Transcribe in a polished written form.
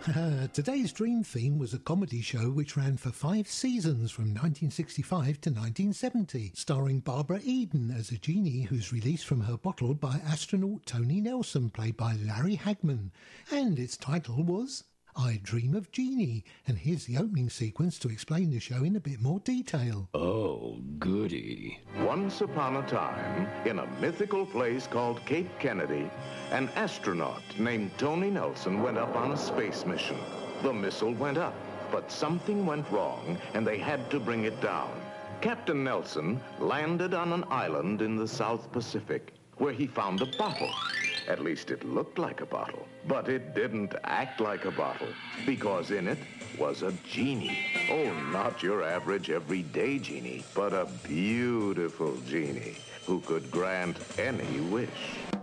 Today's Dream Theme was a comedy show which ran for 5 seasons from 1965 to 1970, starring Barbara Eden as a genie who's released from her bottle by astronaut Tony Nelson, played by Larry Hagman, and its title was I Dream of Jeannie, and here's the opening sequence to explain the show in a bit more detail. Oh, goody. Once upon a time, in a mythical place called Cape Kennedy, an astronaut named Tony Nelson went up on a space mission. The missile went up, but something went wrong, and they had to bring it down. Captain Nelson landed on an island in the South Pacific, where he found a bottle. At least it looked like a bottle, but it didn't act like a bottle, because in it was a genie. Oh, not your average everyday genie, but a beautiful genie who could grant any wish.